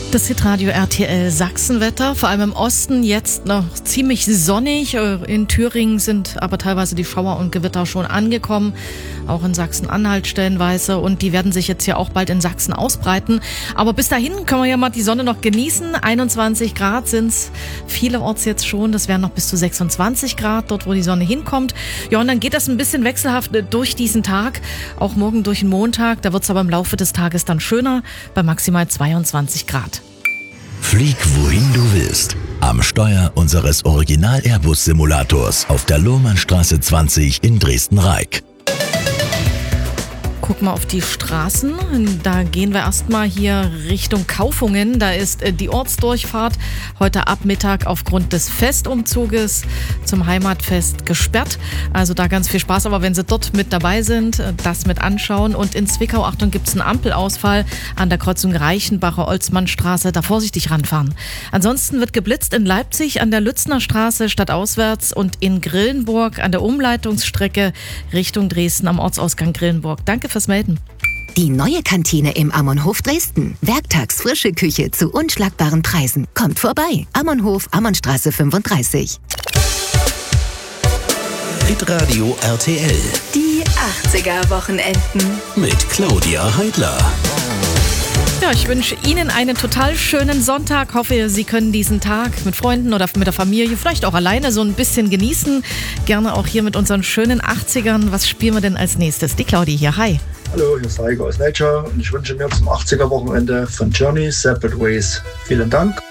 Das Hitradio RTL Sachsenwetter, vor allem im Osten jetzt noch ziemlich sonnig. In Thüringen sind aber teilweise die Schauer und Gewitter schon angekommen, auch in Sachsen-Anhalt stellenweise, und die werden sich jetzt ja auch bald in Sachsen ausbreiten. Aber bis dahin können wir ja mal die Sonne noch genießen. 21 Grad sind's vielerorts jetzt schon, das wären noch bis zu 26 Grad, dort wo die Sonne hinkommt. Ja, und dann geht das ein bisschen wechselhaft durch diesen Tag, auch morgen durch den Montag. Da wird's aber im Laufe des Tages dann schöner, bei maximal 22 Grad. Flieg wohin du willst. Am Steuer unseres Original-Airbus-Simulators auf der Lohmannstraße 20 in Dresden-Reik. Guck mal auf die Straßen. Da gehen wir erstmal hier Richtung Kaufungen. Da ist die Ortsdurchfahrt heute ab Mittag aufgrund des Festumzuges zum Heimatfest gesperrt. Also da ganz viel Spaß. Aber wenn Sie dort mit dabei sind, das mit anschauen. Und in Zwickau, Achtung, gibt es einen Ampelausfall an der Kreuzung Reichenbacher-Olzmannstraße. Da vorsichtig ranfahren. Ansonsten wird geblitzt in Leipzig an der Lützner Straße stadtauswärts und in Grillenburg an der Umleitungsstrecke Richtung Dresden am Ortsausgang Grillenburg. Danke fürs Melden. Die neue Kantine im Ammonhof Dresden. Werktags frische Küche zu unschlagbaren Preisen. Kommt vorbei. Ammonhof, Ammonnstraße 35. Hitradio RTL Die 80er-Wochenenden. mit Claudia Heidler. Ja, ich wünsche Ihnen einen total schönen Sonntag. Hoffe, Sie können diesen Tag mit Freunden oder mit der Familie, vielleicht auch alleine, so ein bisschen genießen. Gerne auch hier mit unseren schönen 80ern. Was spielen wir denn als nächstes? Die Claudi hier, hi. Hallo, hier ist Heiko aus Nature und ich wünsche mir zum 80er-Wochenende von Journey Separate Ways. Vielen Dank.